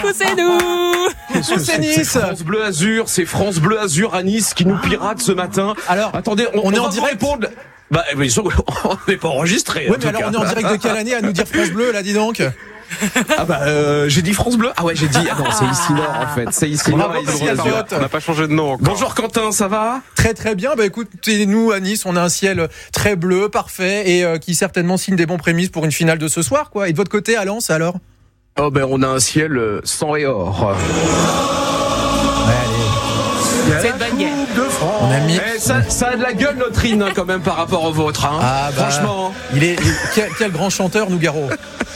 Coucou, c'est nous. C'est Nice. C'est France Bleu Azur, c'est France Bleu Azur à Nice qui nous pirate ce matin. Alors, attendez, on est en va direct. répondre. Bah, on n'est pas enregistré. Oui, mais alors on est en direct de quelle année à nous dire France Bleu, là, dis donc? J'ai dit France Bleu. Ah ouais, j'ai dit. Ah non, c'est ici Nord en fait. C'est ici Nord. On n'a pas changé de nom encore. Bonjour Quentin, ça va? Très très bien. Bah écoutez, nous à Nice, on a un ciel très bleu, parfait, et qui certainement signe des bons prémices pour une finale de ce soir, quoi. Et de votre côté, à Lens, alors? Oh ben, on a un ciel sang et or. C'est une bonne guerre. On a mis. Ça a de la gueule notre hymne quand même par rapport au vôtre. Hein. Ah bah, franchement. Quel grand chanteur, Nougaro.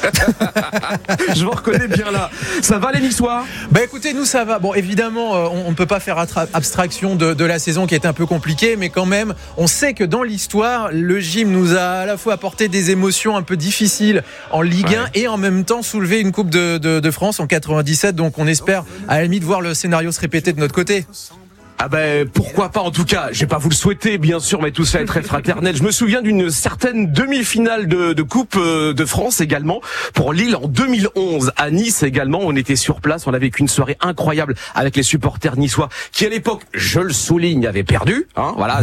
Je vous reconnais bien là. Ça va les Niçois? Bah écoutez, nous ça va. Bon, évidemment, on ne peut pas faire abstraction de la saison qui est un peu compliquée, mais quand même, on sait que dans l'histoire, le gym nous a à la fois apporté des émotions un peu difficiles en Ligue 1 et en même temps soulevé une Coupe de France en 97. Donc on espère à la limite voir le scénario se répéter de notre côté. Ah ben pourquoi pas, en tout cas, je vais pas vous le souhaiter bien sûr, mais tout ça est très fraternel. Je me souviens d'une certaine demi-finale de Coupe de France également pour Lille en 2011 à Nice également. On était sur place, on a vécu une soirée incroyable avec les supporters niçois qui à l'époque, je le souligne, avaient perdu. Hein, voilà,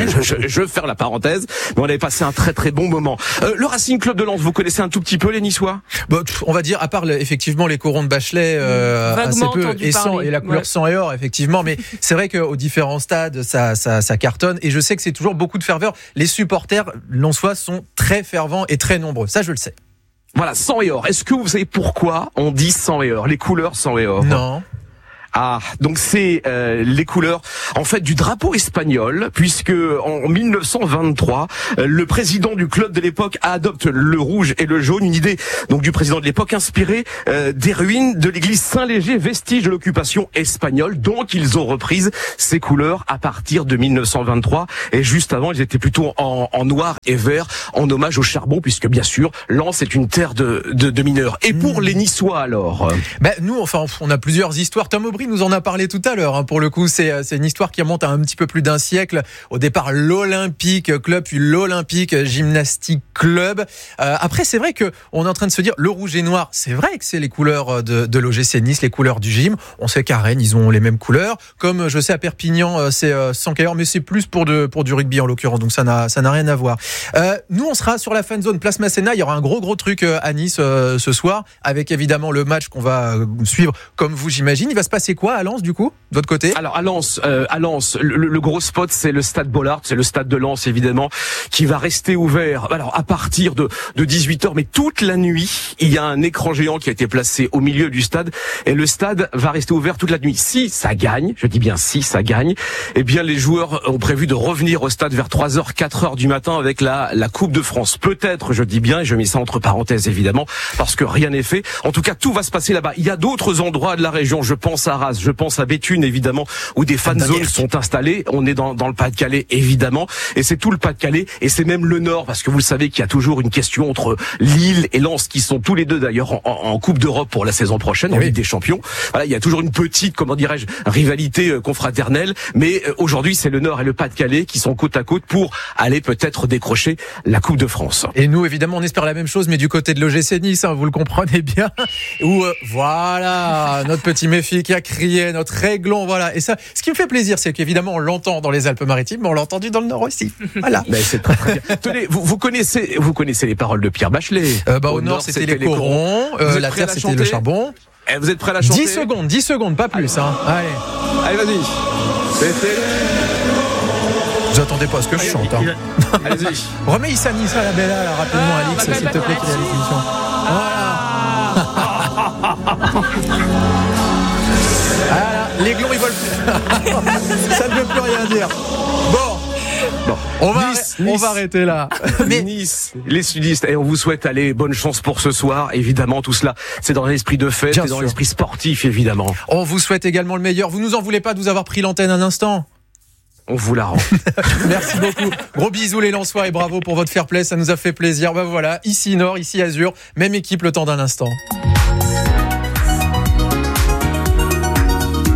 je veux faire la parenthèse, mais on avait passé un très très bon moment. Le Racing Club de Lens, vous connaissez un tout petit peu les Niçois? Bah, on va dire à part effectivement les corons de Bachelet, assez peu et la couleur sang et or effectivement, mais c'est vrai que aux différents stades, ça cartonne. Et je sais que c'est toujours beaucoup de ferveur. Les supporters lensois sont très fervents et très nombreux. Ça, je le sais. Voilà, sang et or. Est-ce que vous savez pourquoi on dit sang et or? Les couleurs sang et or. Non. Ah, donc c'est les couleurs en fait du drapeau espagnol, puisque en 1923, le président du club de l'époque adopte le rouge et le jaune, une idée donc du président de l'époque inspirée des ruines de l'église Saint-Léger, vestige de l'occupation espagnole. Donc ils ont repris ces couleurs à partir de 1923, et juste avant ils étaient plutôt en noir et vert, en hommage au charbon, puisque bien sûr Lens est une terre de mineurs. Et pour les Niçois alors? Nous, enfin, on a plusieurs histoires. Tom Aubry nous en a parlé tout à l'heure. Hein. Pour le coup, c'est une histoire qui remonte à un petit peu plus d'un siècle. Au départ, l'Olympique Club, puis l'Olympique Gymnastique Club. Après, c'est vrai que on est en train de se dire, le rouge et noir, c'est vrai que c'est les couleurs de l'OGC Nice, les couleurs du gym. On sait qu'à Rennes, ils ont les mêmes couleurs. Comme je sais à Perpignan, c'est sang et or, mais c'est plus pour du rugby en l'occurrence. Donc ça n'a rien à voir. Nous, on sera sur la fan zone Place Masséna. Il y aura un gros truc à Nice ce soir, avec évidemment le match qu'on va suivre comme vous, j'imagine. Il va se passer quoi à Lens du coup, de votre côté? Alors à Lens, le gros spot c'est le stade Bollard, c'est le stade de Lens évidemment, qui va rester ouvert. Alors à partir de 18h, mais toute la nuit, il y a un écran géant qui a été placé au milieu du stade, et le stade va rester ouvert toute la nuit. Si ça gagne, je dis bien si ça gagne, eh bien les joueurs ont prévu de revenir au stade vers 3h, 4h du matin avec la Coupe de France. Peut-être, je dis bien, et je mets ça entre parenthèses évidemment, parce que rien n'est fait. En tout cas, tout va se passer là-bas. Il y a d'autres endroits de la région, je pense à Arras, je pense à Béthune évidemment, où des fan zones sont installées. On est dans le Pas-de-Calais évidemment, et c'est tout le Pas-de-Calais, et c'est même le Nord, parce que vous le savez qu'il y a toujours une question entre Lille et Lens, qui sont tous les deux d'ailleurs en Coupe d'Europe pour la saison prochaine, en Ligue des Champions. Voilà, il y a toujours une petite, comment dirais-je, rivalité confraternelle, mais aujourd'hui c'est le Nord et le Pas-de-Calais qui sont côte à côte pour aller peut-être décrocher la Coupe de France. Et nous évidemment on espère la même chose, mais du côté de l'OGC Nice, hein, vous le comprenez bien, où voilà notre petit méfi qui a crié, notre Raiglon, voilà. Et ça, ce qui me fait plaisir, c'est qu'évidemment on l'entend dans les Alpes-Maritimes, mais on l'a entendu dans le Nord aussi. Voilà. Mais c'est très bien. Tenez, vous connaissez les paroles de Pierre Bachelet. Au Nord c'était les corons, la terre c'était le charbon. Et vous êtes prêts à la chanter? 10 secondes, pas plus. Hein. Allez, vas-y. Vous attendez pas à ce que je chante. Hein. Allez-y. Remets Issa Nissa la bella là, rapidement, Alix, s'il te plaît, qu'il y a l'émission. Voilà, les glons ils volent plus. Ça ne veut plus rien dire. Bon, on va arrêter là. Mais Nice, les sudistes, et on vous souhaite bonne chance pour ce soir. Évidemment, tout cela, c'est dans l'esprit de fête, c'est dans l'esprit sportif, évidemment. On vous souhaite également le meilleur. Vous nous en voulez pas de vous avoir pris l'antenne un instant? On vous la rend. Merci beaucoup. Gros bisous les Lensois et bravo pour votre fair play, ça nous a fait plaisir. Voilà, ici Nord, ici Azur, même équipe le temps d'un instant. Et à 8h.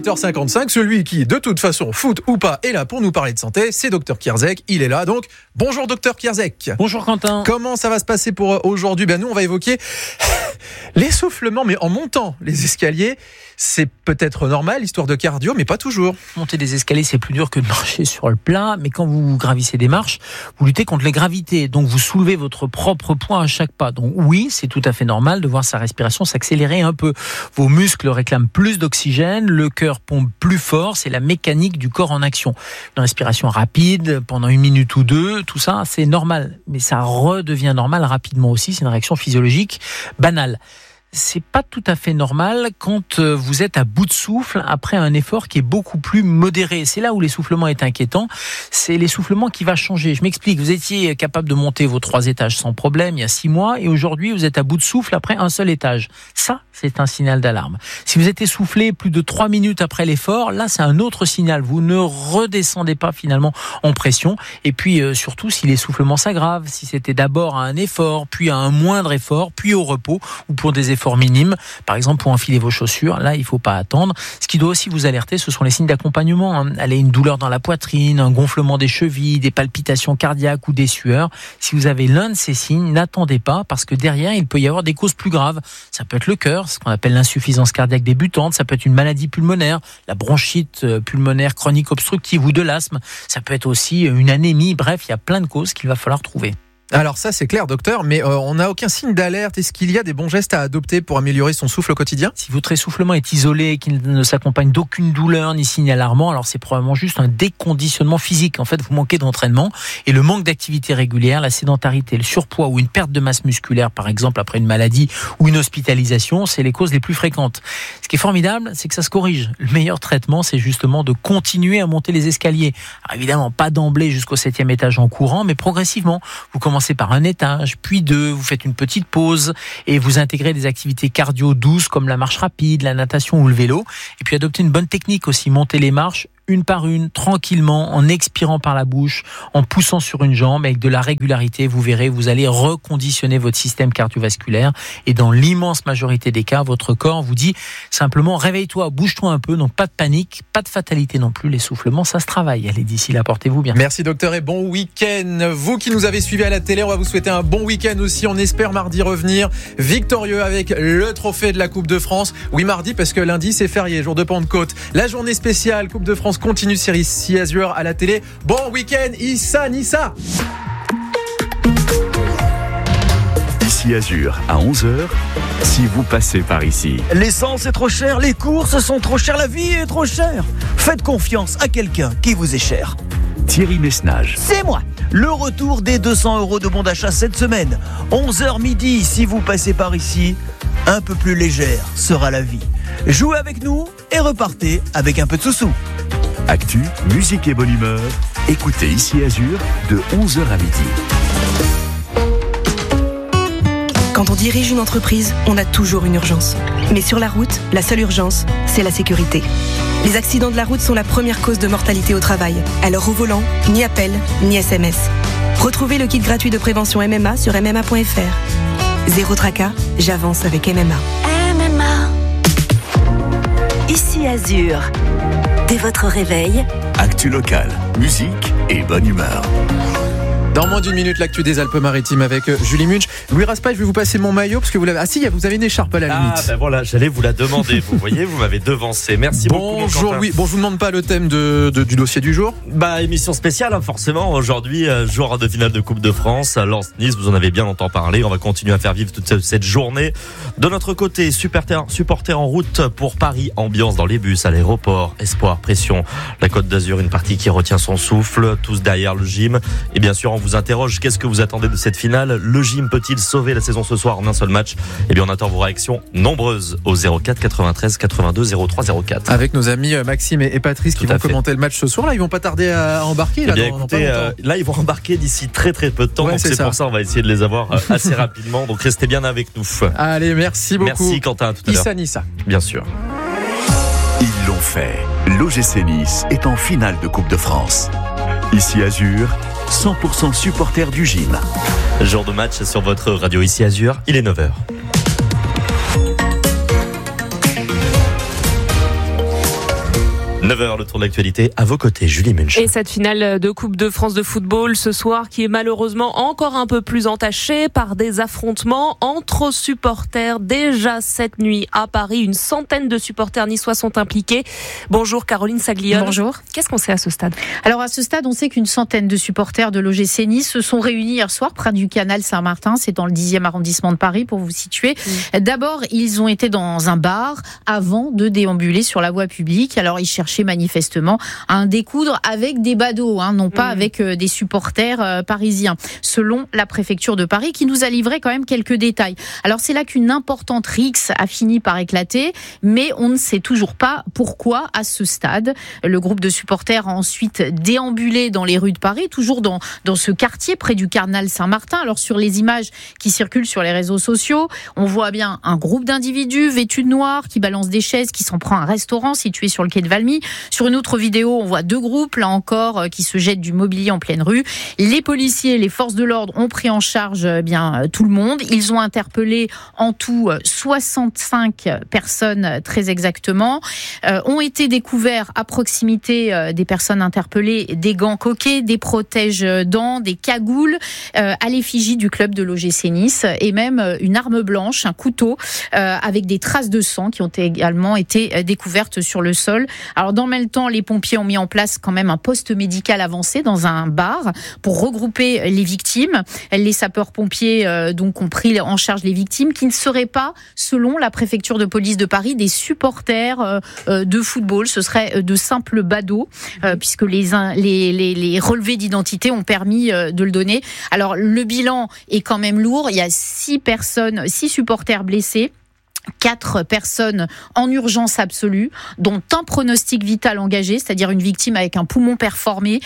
8h55, celui qui, de toute façon, foot ou pas, est là pour nous parler de santé, c'est Dr Kierzek. Il est là, donc bonjour Dr Kierzek. Bonjour Quentin. Comment ça va se passer pour aujourd'hui ? Nous, on va évoquer l'essoufflement, mais en montant les escaliers. C'est peut-être normal, histoire de cardio, mais pas toujours. Monter des escaliers, c'est plus dur que de marcher sur le plat, mais quand vous gravissez des marches, vous luttez contre les gravités, donc vous soulevez votre propre poids à chaque pas. Donc oui, c'est tout à fait normal de voir sa respiration s'accélérer un peu. Vos muscles réclament plus d'oxygène, le cœur pompe plus fort, c'est la mécanique du corps en action. Une respiration rapide, pendant 1 minute ou 2, tout ça, c'est normal. Mais ça redevient normal rapidement aussi, c'est une réaction physiologique banale. C'est pas tout à fait normal quand vous êtes à bout de souffle après un effort qui est beaucoup plus modéré. C'est là où l'essoufflement est inquiétant. C'est l'essoufflement qui va changer. Je m'explique. Vous étiez capable de monter vos 3 étages sans problème il y a 6 mois et aujourd'hui vous êtes à bout de souffle après un seul étage. Ça, c'est un signal d'alarme. Si vous êtes essoufflé plus de 3 minutes après l'effort, là c'est un autre signal. Vous ne redescendez pas finalement en pression. Et puis surtout si l'essoufflement s'aggrave, si c'était d'abord à un effort, puis à un moindre effort, puis au repos ou pour des efforts minime, par exemple pour enfiler vos chaussures, là il ne faut pas attendre. Ce qui doit aussi vous alerter, ce sont les signes d'accompagnement. Allez, une douleur dans la poitrine, un gonflement des chevilles, des palpitations cardiaques ou des sueurs. Si vous avez l'un de ces signes, n'attendez pas parce que derrière il peut y avoir des causes plus graves. Ça peut être le cœur, ce qu'on appelle l'insuffisance cardiaque débutante, ça peut être une maladie pulmonaire, la bronchite pulmonaire chronique obstructive ou de l'asthme, ça peut être aussi une anémie, bref, il y a plein de causes qu'il va falloir trouver. Alors ça c'est clair docteur, mais on n'a aucun signe d'alerte. Est-ce qu'il y a des bons gestes à adopter pour améliorer son souffle au quotidien ? Si votre essoufflement est isolé, qu'il ne s'accompagne d'aucune douleur ni signe alarmant, alors c'est probablement juste un déconditionnement physique. En fait, vous manquez d'entraînement et le manque d'activité régulière, la sédentarité, le surpoids ou une perte de masse musculaire, par exemple après une maladie ou une hospitalisation, c'est les causes les plus fréquentes. Ce qui est formidable, c'est que ça se corrige. Le meilleur traitement, c'est justement de continuer à monter les escaliers. Alors évidemment, pas d'emblée jusqu'au 7e étage en courant, mais progressivement. Vous commencez par un étage, puis 2, vous faites une petite pause et vous intégrez des activités cardio douces comme la marche rapide, la natation ou le vélo. Et puis adoptez une bonne technique aussi, monter les marches une par une, tranquillement, en expirant par la bouche, en poussant sur une jambe, avec de la régularité, vous verrez, vous allez reconditionner votre système cardiovasculaire et dans l'immense majorité des cas, votre corps vous dit simplement réveille-toi, bouge-toi un peu, donc pas de panique, pas de fatalité non plus, l'essoufflement, ça se travaille. Allez, d'ici là, portez-vous bien. Merci docteur et bon week-end. Vous qui nous avez suivis à la télé, on va vous souhaiter un bon week-end aussi. On espère mardi revenir victorieux avec le trophée de la Coupe de France. Oui, mardi parce que lundi c'est férié, jour de Pentecôte. La journée spéciale Coupe de France continue sur ici Azur à la télé. Bon week-end, Issa Nissa. Ici Azur à 11h, si vous passez par ici. L'essence est trop chère, les courses sont trop chères, la vie est trop chère. Faites confiance à quelqu'un qui vous est cher. Thierry Messnage. C'est moi. Le retour des 200 € de bon d'achat cette semaine. 11h midi, si vous passez par ici, un peu plus légère sera la vie. Jouez avec nous et repartez avec un peu de sous-sous. Actu, musique et bonne humeur. Écoutez Ici Azur de 11h à midi. Quand on dirige une entreprise, on a toujours une urgence. Mais sur la route, la seule urgence, c'est la sécurité. Les accidents de la route sont la première cause de mortalité au travail. Alors au volant, ni appel, ni SMS. Retrouvez le kit gratuit de prévention MMA sur MMA.fr. Zéro tracas, j'avance avec MMA. MMA. Ici Azur. Dès votre réveil, Actu locale, musique et bonne humeur. Dans moins d'une minute, l'actu des Alpes-Maritimes avec Julie Munch. Louis Raspail, je vais vous passer mon maillot parce que vous l'avez. Ah si, vous avez une écharpe à la limite. Ah ben voilà, j'allais vous la demander. Vous voyez, vous m'avez devancé. Merci beaucoup. Bonjour, oui. Bon, je vous demande pas le thème du dossier du jour. Bah, émission spéciale, hein, forcément. Aujourd'hui, jour de finale de Coupe de France. Lens-Nice, vous en avez bien longtemps parlé. On va continuer à faire vivre toute cette journée. De notre côté, supporters en route pour Paris. Ambiance dans les bus, à l'aéroport. Espoir, pression. La Côte d'Azur, une partie qui retient son souffle. Tous derrière le gym. Et bien sûr, on vous interroge. Qu'est-ce que vous attendez de cette finale? Le gym peut-il sauver la saison ce soir en un seul match? Eh bien, on attend vos réactions nombreuses au 04 93 82 03 04. Avec nos amis Maxime et Patrice qui vont commenter le match ce soir. Là, ils vont pas tarder à embarquer. Là, écoutez, là, ils vont embarquer d'ici très très peu de temps. Ouais, donc c'est pour ça, on va essayer de les avoir assez rapidement. Donc restez bien avec nous. Allez, merci beaucoup. Merci Quentin, à tout à l'heure. Issa Nissa. Bien sûr. Ils l'ont fait. L'OGC Nice est en finale de Coupe de France. Ici Azur, 100% supporters du gym. Jour de match sur votre radio Ici Azur, il est 9h. 9h, le tour de l'actualité à vos côtés, Julie Munch. Et cette finale de Coupe de France de football ce soir qui est malheureusement encore un peu plus entachée par des affrontements entre supporters. Déjà cette nuit à Paris, une centaine de supporters niçois sont impliqués. Bonjour Caroline Saglione. Bonjour. Qu'est-ce qu'on sait à ce stade ? Alors à ce stade, on sait qu'une centaine de supporters de l'OGC Nice se sont réunis hier soir près du canal Saint-Martin, c'est dans le 10e arrondissement de Paris pour vous situer. D'abord, ils ont été dans un bar avant de déambuler sur la voie publique. Alors ils cherchaient manifestement à en découdre avec des badauds, non pas avec des supporters parisiens, selon la préfecture de Paris qui nous a livré quand même quelques détails. Alors c'est là qu'une importante rixe a fini par éclater, mais on ne sait toujours pas pourquoi à ce stade. Le groupe de supporters a ensuite déambulé dans les rues de Paris, toujours dans ce quartier près du canal Saint-Martin. Alors sur les images qui circulent sur les réseaux sociaux, on voit bien un groupe d'individus vêtus de noir qui balancent des chaises, qui s'en prend à un restaurant situé sur le quai de Valmy. Sur une autre vidéo, on voit deux groupes, là encore, qui se jettent du mobilier en pleine rue. Les policiers, les forces de l'ordre ont pris en charge tout le monde. Ils ont interpellé en tout 65 personnes, très exactement. Ont été découverts à proximité des personnes interpellées des gants coquets, des protège-dents, des cagoules à l'effigie du club de l'OGC Nice et même une arme blanche, un couteau avec des traces de sang qui ont également été découvertes sur le sol. Alors dans le même temps, les pompiers ont mis en place quand même un poste médical avancé dans un bar pour regrouper les victimes. Les sapeurs-pompiers donc ont pris en charge les victimes qui ne seraient pas, selon la préfecture de police de Paris, des supporters de football. Ce serait de simples badauds puisque les relevés d'identité ont permis de le donner. Alors le bilan est quand même lourd. Il y a 6 supporters blessés. 4 personnes en urgence absolue, dont un pronostic vital engagé, c'est-à-dire une victime avec un poumon perforé,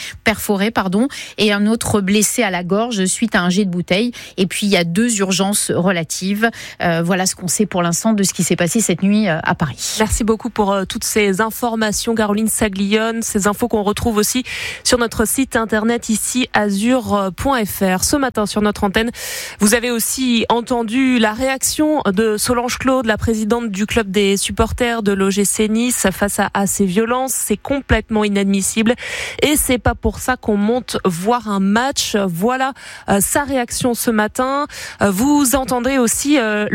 et un autre blessé à la gorge suite à un jet de bouteille. Et puis il y a 2 urgences relatives. Voilà ce qu'on sait pour l'instant de ce qui s'est passé cette nuit à Paris. Merci beaucoup pour toutes ces informations, Caroline Saglione. Ces infos qu'on retrouve aussi sur notre site internet ici azur.fr. Ce matin sur notre antenne, vous avez aussi entendu la réaction de Solange Claude, la présidente du club des supporters de l'OGC Nice, face à ces violences. C'est complètement inadmissible et c'est pas pour ça qu'on monte voir un match. Voilà sa réaction ce matin. Vous entendrez aussi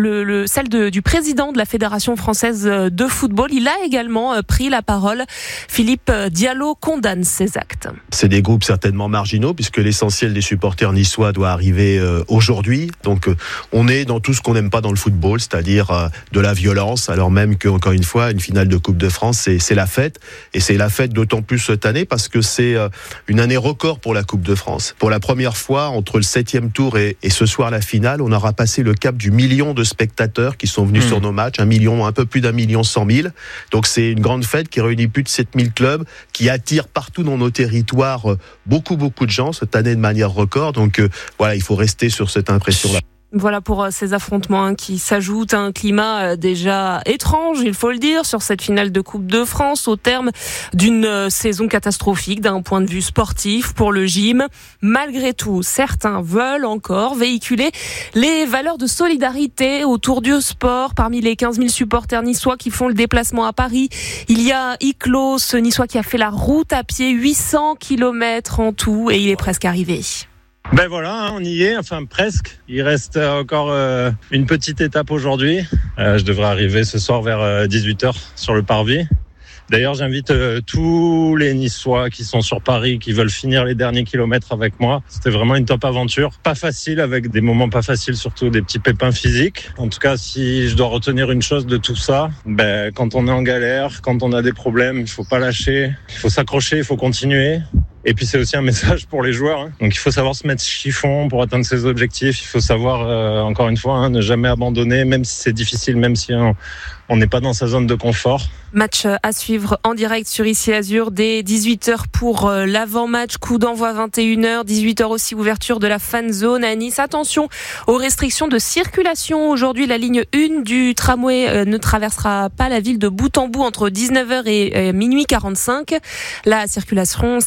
celle du président de la Fédération française de football. Il a également pris la parole. Philippe Diallo condamne ces actes. C'est des groupes certainement marginaux puisque l'essentiel des supporters niçois doit arriver aujourd'hui. Donc on est dans tout ce qu'on n'aime pas dans le football, c'est-à-dire de la violence, alors même que, encore une fois, une finale de Coupe de France, c'est la fête. Et c'est la fête d'autant plus cette année parce que c'est une année record pour la Coupe de France. Pour la première fois, entre le 7e tour et ce soir la finale, on aura passé le cap du million de spectateurs qui sont venus sur nos matchs, un peu plus d'1 100 000. Donc c'est une grande fête qui réunit plus de 7000 clubs, qui attire partout dans nos territoires beaucoup de gens cette année de manière record. Donc voilà, il faut rester sur cette impression-là. Voilà pour ces affrontements qui s'ajoutent à un climat déjà étrange, il faut le dire, sur cette finale de Coupe de France au terme d'une saison catastrophique d'un point de vue sportif pour le gym. Malgré tout, certains veulent encore véhiculer les valeurs de solidarité autour du sport. Parmi les 15 000 supporters niçois qui font le déplacement à Paris, il y a Iclos, ce niçois qui a fait la route à pied, 800 km en tout, et il est presque arrivé. Ben voilà, on y est, enfin presque. Il reste encore une petite étape aujourd'hui. Je devrais arriver ce soir vers 18h sur le parvis. D'ailleurs, j'invite tous les Niçois qui sont sur Paris, qui veulent finir les derniers kilomètres avec moi. C'était vraiment une top aventure. Pas facile, avec des moments pas faciles, surtout des petits pépins physiques. En tout cas, si je dois retenir une chose de tout ça, quand on est en galère, quand on a des problèmes, il faut pas lâcher, il faut s'accrocher, il faut continuer. Et puis c'est aussi un message pour les joueurs. Donc il faut savoir se mettre chiffon pour atteindre ses objectifs. Il faut savoir, encore une fois, ne jamais abandonner, même si c'est difficile, même si on n'est pas dans sa zone de confort. Match à suivre en direct sur Ici Azur dès 18h pour l'avant-match. Coup d'envoi 21h, 18h aussi ouverture de la fan zone à Nice. Attention aux restrictions de circulation. Aujourd'hui, la ligne 1 du tramway ne traversera pas la ville de bout en bout entre 19h et minuit 45. La circulation sera scindée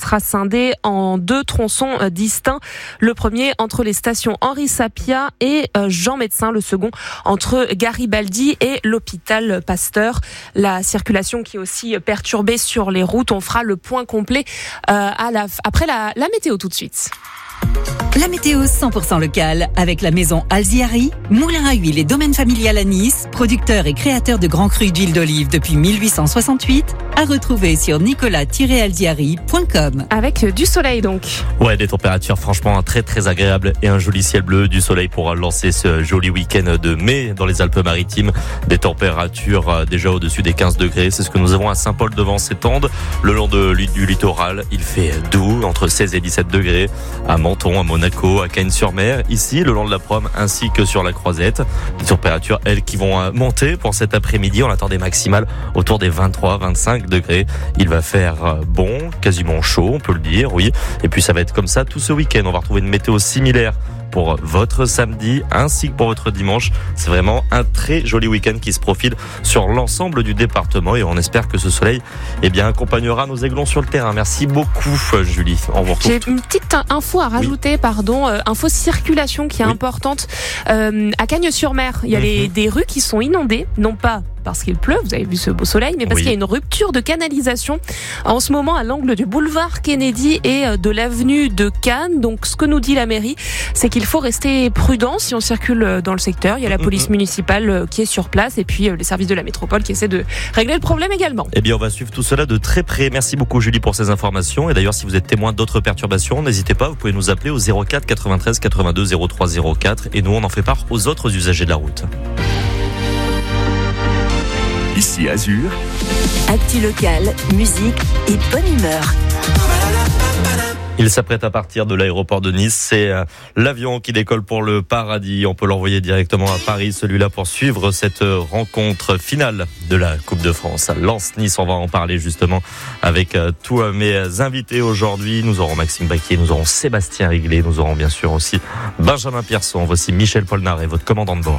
scindé en 2 tronçons distincts. Le premier entre les stations Henri Sapia et Jean Médecin, le second entre Garibaldi et l'hôpital Pasteur. La circulation qui est aussi perturbée sur les routes. On fera le point complet après la météo tout de suite. La météo 100% locale avec la maison Alziari, moulin à huile et domaine familial à Nice, producteur et créateur de grands crus d'huile d'olive depuis 1868, à retrouver sur nicolas-alziari.com. Avec du soleil donc. Ouais, des températures franchement très très agréables et un joli ciel bleu, du soleil pour lancer ce joli week-end de mai dans les Alpes-Maritimes. Des températures déjà au-dessus des 15 degrés, c'est ce que nous avons à Saint-Paul-de-Vence-Étende. Le long du littoral, il fait doux, entre 16 et 17 degrés, à Menton, à Monaco, à Cagnes-sur-Mer, ici le long de la Prom ainsi que sur la Croisette. Des températures, elles, qui vont monter pour cet après-midi. On attend des maximales autour des 23-25 degrés. Il va faire bon, quasiment chaud, on peut le dire, oui. Et puis ça va être comme ça tout ce week-end. On va retrouver une météo similaire pour votre samedi ainsi que pour votre dimanche. C'est vraiment un très joli week-end qui se profile sur l'ensemble du département et on espère que ce soleil accompagnera nos aiglons sur le terrain. Merci beaucoup Julie. On vous retrouve. J'ai une petite info à rajouter, info circulation qui est importante. À Cagnes-sur-Mer, il y a des rues qui sont inondées, non pas parce qu'il pleut, vous avez vu ce beau soleil, mais parce qu'il y a une rupture de canalisation en ce moment à l'angle du boulevard Kennedy et de l'avenue de Cannes. Donc ce que nous dit la mairie, c'est qu'il faut rester prudent si on circule dans le secteur. Il y a la police municipale qui est sur place et puis les services de la métropole qui essaient de régler le problème également. Eh bien, on va suivre tout cela de très près. Merci beaucoup Julie pour ces informations. Et d'ailleurs, si vous êtes témoin d'autres perturbations, n'hésitez pas, vous pouvez nous appeler au 04 93 82 03 04 et nous on en fait part aux autres usagers de la route. Ici Azur. Actu locale, musique et bonne humeur. Il s'apprête à partir de l'aéroport de Nice. C'est l'avion qui décolle pour le paradis. On peut l'envoyer directement à Paris, celui-là, pour suivre cette rencontre finale de la Coupe de France. Lens-Nice, on va en parler justement avec tous mes invités aujourd'hui. Nous aurons Maxime Baquier, nous aurons Sébastien Riglet, nous aurons bien sûr aussi Benjamin Pierson. Voici Michel Polnareff, votre commandant de bord.